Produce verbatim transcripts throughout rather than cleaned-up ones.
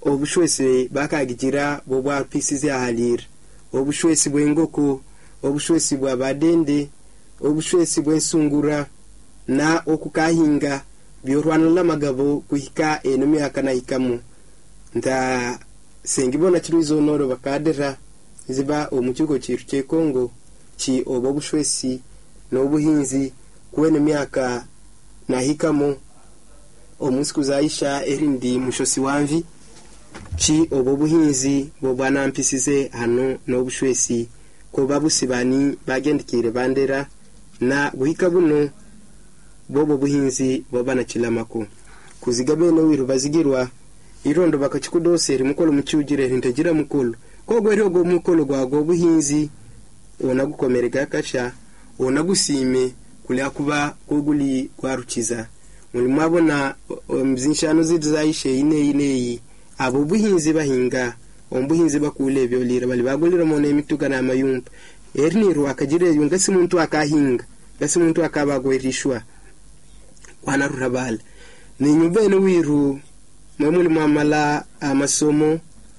obushwese bakagigira bo bwa pieces ya halira obushwese bwengoko obushwese bwa badende obushwese bwensungura na okukahinga byorwana n'amagabo kuhika eno myaka na hikamu nda sengibona kiruzo noro bakadera ziba omukigo kiru cye Kongo ki obushwese n'obuhinzi kwene myaka na hikamu omunsi kuzaisha erindi mushosi wanvi chi obubuhinzi bobana mpisize hano n'obushwesi ko babusibani bagendikire bandera na guhika buno bobo buhinzi bobana kilamako kuzigabe no wiru bazigirwa irondo bakakikudoseri mukolo mucyugire ntagira mukolo kogwe ryo go mukolo gwago buhinzi ona gukomerega kasha ona gusime kulya kuba koguli kwarukiza muri mwabona mzinshano zizaishe ine ine abo buhinzi bahinga ombuhinzi bakule byolira bali bagulira mone emituga na mayumba erni ro akagire yunga si muntu akahinga gasi muntu akabagwerishwa kwana rurabala ni nyumba no wiru mwemuli mwamala amasomo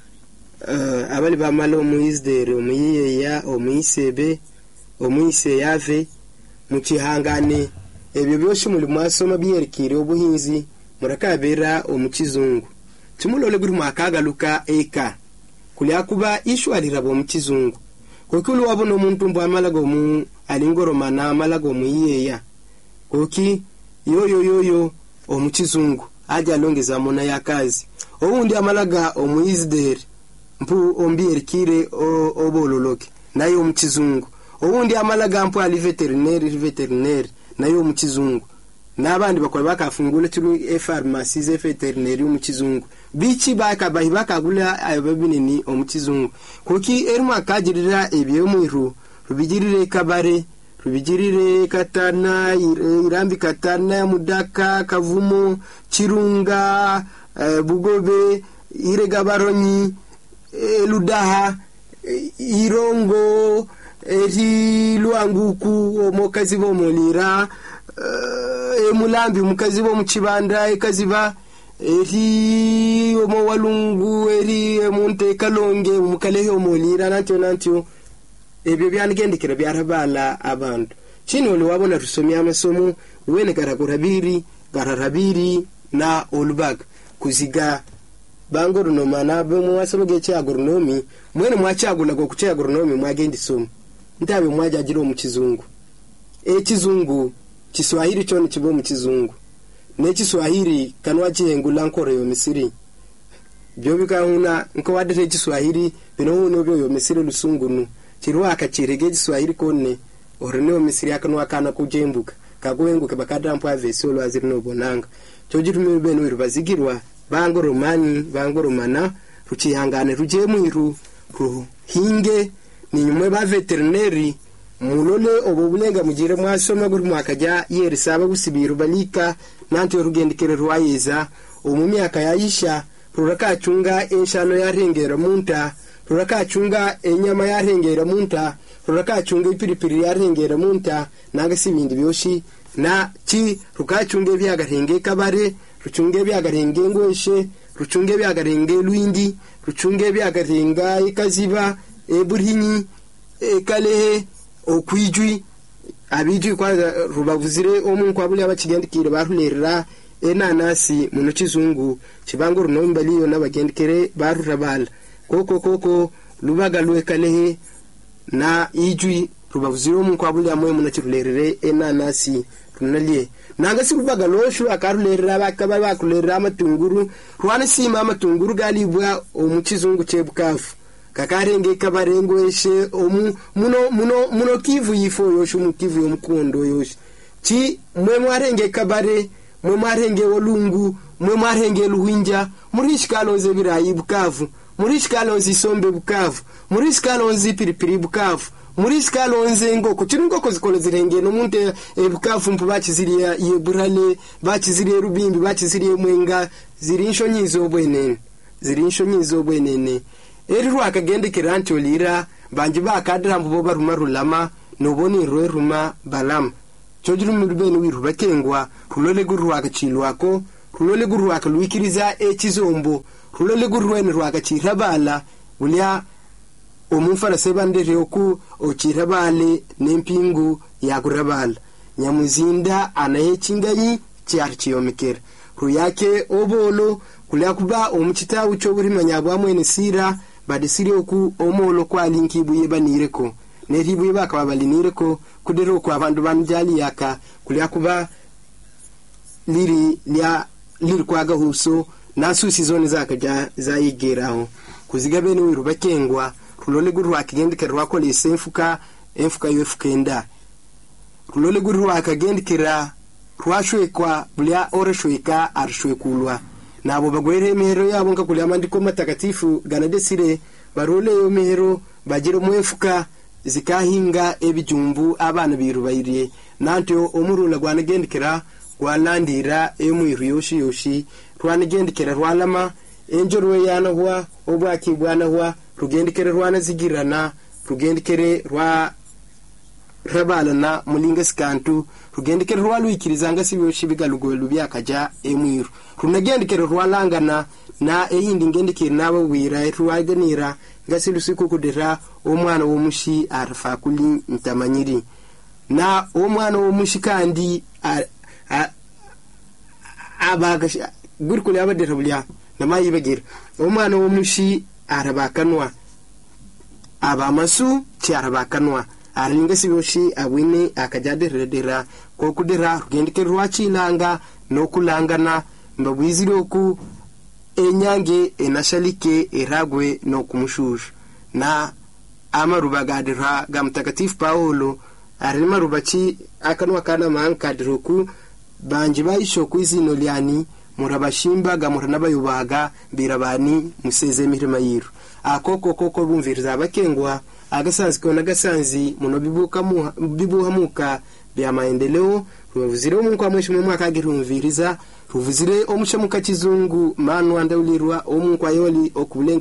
uh, abali bamala omuizdere omuyiyeya omuyisebe omuyise yave mukihangane ebyo byose muri mwasoma byerekire obuhinzi murakabera omukizungu tumulole guri mwakagaluka eka kulya kuba ishwalira bo mukizungu kokulu wabona umuntu mbo amalago mu alingoroma na amalago mu yiyeya koki yoyo yoyo omukizungu aja longeza mona yakazi oundi amalaga omuizdere mpu ombierikire obololoke nayo omukizungu oundi amalaga mpu ali veterinaire veterinaire nayo mukizungu nabandi bakora bakafungula turu e pharmacies e veterinaire mukizungu bichi baka bahibaka gula ayobabinini omukizungu kuki erma kagirira ebyo mwiru rubigirire kabare rubigirire katana irambi katana mudaka kavumo chirunga e, bugobe irega baronyi e, ludaha e, irongo eri luanguku omokazi bomolira e, emulambi mukazi bo mukibanda ekaziba eri omo walungu eri emunte kalonge mukalehe omolira natyo natyo ebyo byangendekera byarabala abantu chino lo wabona rusomya amasomo wene garakurabiri gararabiri na olubag kuziga bangoronoma na bwo wasomo geche agronomi mwene mwachagula go kuche agronomi mwagendi somo ndabe mwajagira omukizungu e kizungu Kiswahili chone chibo mukizungu ne Kiswahili kanwa chihengula nkore yo Misiri byo bikahuna nko wadete Kiswahili bino no byo yo Misiri lusungunu kirwa akachirege Kiswahili konne orene yo Misiri akanwa kana kujembuka kagwenguka bakadampa avesi olwaziri no bonanga chojitumwe beno irubazigirwa bango romani bango romana ruchihangane ruje mwiru ru hinge ni nyumwe ba veterinary mulole obubulenga mugire mwasoma guri mwakaja yerisaba gusibiru balika nanti rugendikere rwayeza omumyaka yayisha rurakachunga enshano yarengera munta rurakachunga enyama yarengera munta rurakachunga ipiripiri yarengera munta nanga sibindi byoshi na chi rukachunga byagarenge kabare ruchunge byagarenge ngweshe ruchunge byagarenge luindi ruchunge byagarenga ikaziba eburinyi ekalehe okwijwi abiji kwanza rubavuzire omuntu kwabuli abakigendikire barulerera enanasi muno kizungu kibango runombaliyo nabagendikere barurabala koko koko lubaga lwekalehe na ijwi rubavuzire omuntu kwabuli amwe muno kirulerere enanasi runalie nanga sirubaga loshu akarulerera bakaba bakulerera amatunguru rwana sima amatunguru galibwa omukizungu chebukafu kakarenge kabarengo eshe omu muno muno muno kivu yifo yoshu mukivu yomukondo yoshu chi mwe mwarenge kabare mwe mwarenge wolungu mwe mwarenge luhinja murishikaloze birayi bukavu murishikaloze sombe bukavu murishikaloze piripiri bukavu murishikaloze ngoko chiri ngoko zikole zirenge no munte e bukavu mpu bakiziriya yeburale bakiziriye rubimbi bakiziriye mwenga zirinsho nyizo bwenene zirinsho nyizo bwenene eri rwakagendekera ntolira banje bakadira mbo baruma rulama noboni rweruma balam chojiru murubeni wiru bakengwa kulole guru wakachilwako rulole gurwa kalwikiriza ekizombo rulole gurwa ni rwaka chirabala ulya omufara sebandere oku ochirabale nempingu ya kurabala nyamuzinda anayekingayi cyarchiyomekera ruyake obolo kulya kuba omukitawu cyo buri manyabwa mwene sira badisiri oku omolo kwa linkibu yebanireko neribu yebaka balinireko kudero kwa abandu banjali yaka kulya kuba liri lya liri kwaga huso nasusi zone zakaja zayigeraho kuzigabe ni wirubakengwa rulole guru akigendekera rwakole senfuka enfuka yefukenda rulole guru akagendekera rwashwekwa bulya orashweka arshwekulwa nabo bagwere mehero yabo nka kulya mandiko matakatifu ganadesire barole yo mehero bagire mwefuka zikahinga ebijumbu abana birubayiriye nanto omurula gwanagendekera gwalandira emwiru yoshi yoshi rwanagendekera rwalama enjorwe yana hwa obwaki bwana hwa rugendekere rwana zigirana rugendekere rwa rabalana mulinga skantu rugendekere rwa luikirizanga sibyoshi bigalugwelu byakaja emwiru runagendekere rwalangana na ehindi ngendekere nabo wira rwaganira ngasilusiku kudera omwana womushi arfa kuli ntamanyiri na omwana womushi kandi abaga gurkule abadera bulya namayi bagira omwana womushi arabakanwa abamasu cyarabakanwa aringa sibyoshi abwine akajadera ko kudera rugendeke rwachilanga no kulangana mbabwiziroku enyange enashalike eragwe no kumushusha na amarubagadira ga mtakatifu Paulo arima rubachi akanwa kana mankadiroku banje bayisho kwizino lyani murabashimba gamurana bayubaga birabani museze mirima yiru akoko koko bumviriza abakengwa agasanzi kona gasanzi muno bibuka mu bibuhamuka bya maendeleo ruvuzire mu kwa mweshimwe mwaka girumviriza ruvuzire omushamuka kizungu manu andawlirwa omu kwa yoli okubulenga